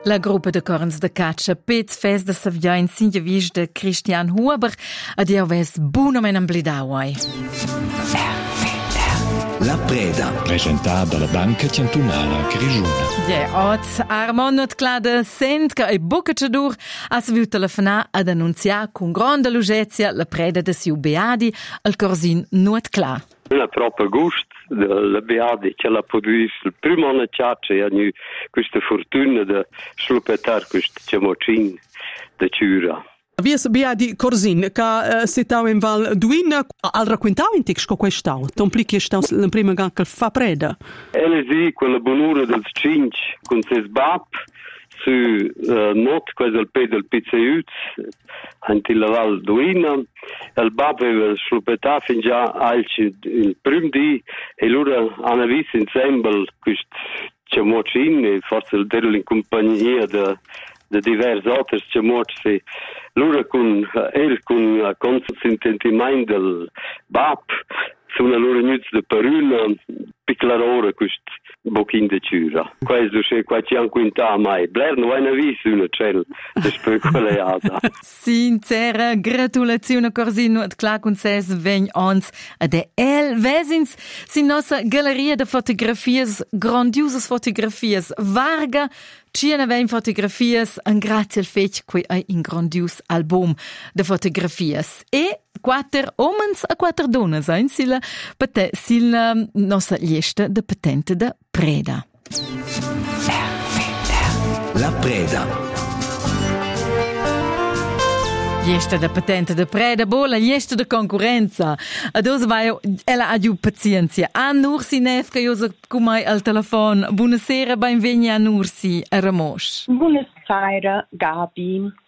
La gruppa de corns de caccia Pets Fest de Savia in Sinjavisch de Christian Huber ad io ves buonamen amblidauai. La Preda, presentata dalla Banca Cantonala Grigiuna. Oz Armon not clade sent che e boccadur as viu telefonar ad annunziar con grande lugezia la Preda de siu beadi al corsin nuot clar. Una proprio gust la beadi che la produis il primo anno ciacce e nu questa fortuna de slupetar questo ciamocin de ciura. Vies beadi corsin ca sitau in Val Duina al racquintau in tix co questau. Tomplichi stau la prima gang che fa Preda. Elesi quella bonura del cinc con ses bab su not quasi al pe del pizzaiut anti la Val Duina. Il bab aveva slupetà fin già il prim di e loro hanno visto insieme questo ciamocin e forse il derlo in compagnia de diversi altri ciamocci. Loro con consentimento del BAP sono loro nuts de per una piccola ora questo bocchin de ciura. Questo c'è qua ci han quinta mai. Blair non hai visto una cell de speculata. Sincera gratulazione corsino ad clar con ses vegn ons ad el vesins sin nossa galeria de fotografies, grandiosas fotografies, varga Ciena vein fotografies en grazie al fetg quei è in grandios album de fotografies. E 4 omens e 4 donnes ein sila nossa lista de patente de Preda. La Preda. Lista de patente de Preda, bola, lista de concorrenza. Ados vai ella adiu pazienza. Nursi Nefka, Josa Kumai al telefon. Buonasera, benveni a Nursi, a Ramos. Buonasera, Gabi.